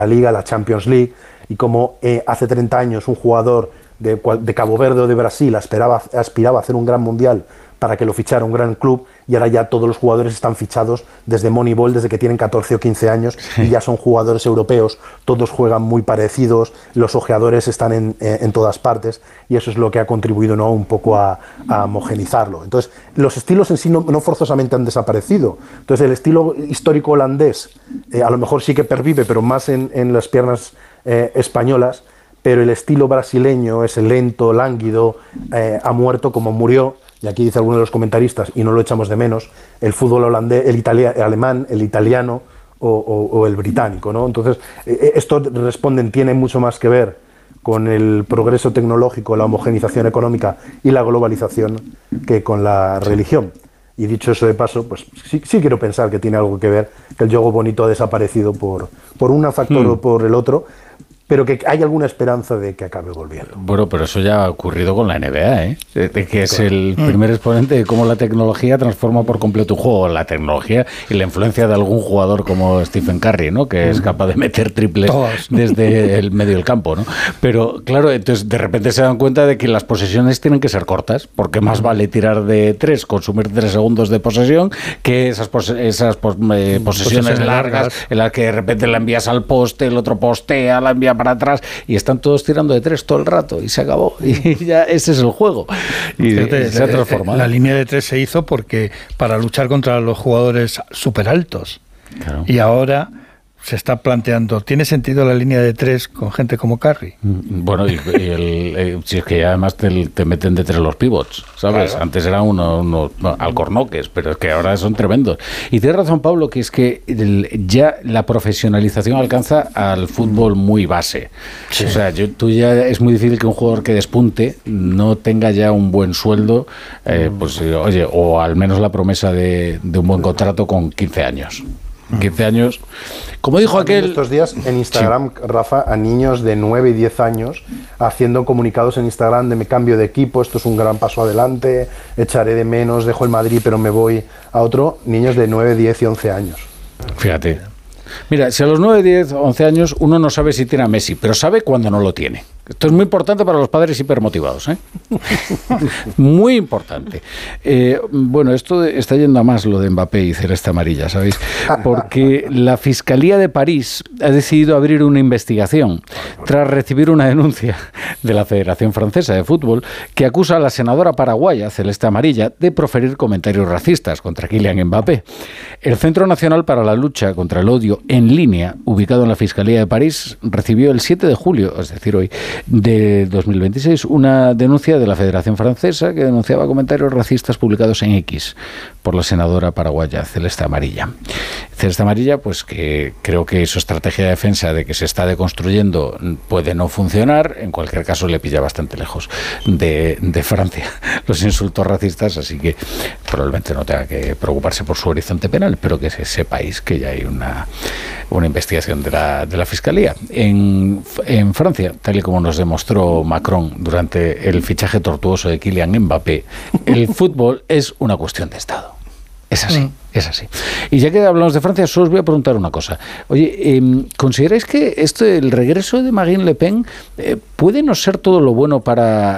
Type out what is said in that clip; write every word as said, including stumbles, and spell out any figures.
la Liga, la Champions League, y como eh, hace treinta años un jugador de, de Cabo Verde o de Brasil aspiraba, aspiraba a hacer un gran mundial para que lo fichara un gran club, y ahora ya todos los jugadores están fichados desde Moneyball, desde que tienen catorce o quince años, sí. Y ya son jugadores europeos, todos juegan muy parecidos, los ojeadores están en, en todas partes, y eso es lo que ha contribuido, ¿no?, un poco a, a homogenizarlo. Entonces, los estilos en sí no, no forzosamente han desaparecido. Entonces, el estilo histórico holandés, eh, a lo mejor sí que pervive, pero más en, en las piernas eh, españolas, pero el estilo brasileño, ese lento, lánguido, eh, ha muerto como murió. Y aquí dice alguno de los comentaristas, y no lo echamos de menos, el fútbol holandés, el, italia, el alemán, el italiano o, o, o el británico, ¿no? Entonces, eh, esto responden, tiene mucho más que ver con el progreso tecnológico, la homogenización económica y la globalización que con la religión. Y dicho eso de paso, pues sí, sí quiero pensar que tiene algo que ver, que el juego bonito ha desaparecido por, por un factor mm. o por el otro, pero que hay alguna esperanza de que acabe volviendo. Bueno, pero eso ya ha ocurrido con la N B A, ¿eh? Que es el primer exponente de cómo la tecnología transforma por completo un juego. La tecnología y la influencia de algún jugador como Stephen Curry, ¿no?, que es capaz de meter triples Todos. desde el medio del campo, ¿no? Pero claro, entonces de repente se dan cuenta de que las posesiones tienen que ser cortas, porque más vale tirar de tres, consumir tres segundos de posesión, que esas, pos- esas pos- eh, posesiones, posesiones largas, largas en las que de repente la envías al poste, el otro postea, la envía para atrás, y están todos tirando de tres todo el rato, y se acabó, y ya ese es el juego, y Fíjate, se ha transformado. La línea de tres se hizo porque para luchar contra los jugadores súper altos, claro. Y ahora se está planteando, ¿tiene sentido la línea de tres con gente como Curry? Bueno, y, y el, eh, si es que además te, te meten de tres los pivots, ¿sabes? Claro. Antes eran unos uno, no, alcornoques, pero es que ahora son tremendos. Y tienes razón, Pablo, que es que el, ya la profesionalización alcanza al fútbol muy base. Sí. O sea, yo, tú ya es muy difícil que un jugador que despunte no tenga ya un buen sueldo, eh, pues eh, oye, o al menos la promesa de, de un buen contrato con quince años. quince años, como dijo aquel... Estos días en Instagram, sí. Rafa, a niños de nueve y diez años haciendo comunicados en Instagram de me cambio de equipo, esto es un gran paso adelante, echaré de menos, dejo el Madrid pero me voy a otro. Niños de nueve, diez y once años. Fíjate. Mira, si a los nueve, diez, once años uno no sabe si tiene a Messi, pero sabe cuando no lo tiene. Esto es muy importante para los padres hipermotivados, ¿eh? Muy importante. Eh, bueno, esto está yendo a más lo de Mbappé y celeste amarilla, ¿sabéis? Porque la Fiscalía de París ha decidido abrir una investigación tras recibir una denuncia de la Federación Francesa de Fútbol que acusa a la senadora paraguaya celeste amarilla de proferir comentarios racistas contra Kylian Mbappé. El Centro Nacional para la Lucha contra el Odio en Línea, ubicado en la Fiscalía de París, recibió el siete de julio, es decir, hoy, de dos mil veintiséis, una denuncia de la Federación Francesa que denunciaba comentarios racistas publicados en X por la senadora paraguaya celeste amarilla. Celeste amarilla, pues que creo que su estrategia de defensa de que se está deconstruyendo puede no funcionar, en cualquier caso le pilla bastante lejos de, de Francia los insultos racistas, así que probablemente no tenga que preocuparse por su horizonte penal, pero que sepáis que ya hay una, una investigación de la, de la Fiscalía. En, en Francia, tal y como nos demostró Macron durante el fichaje tortuoso de Kylian Mbappé, el fútbol es una cuestión de Estado. Es así, mm. es así. Y ya que hablamos de Francia, solo os voy a preguntar una cosa. Oye, eh, ¿consideráis que esto, el regreso de Marine Le Pen, eh, puede no ser todo lo bueno para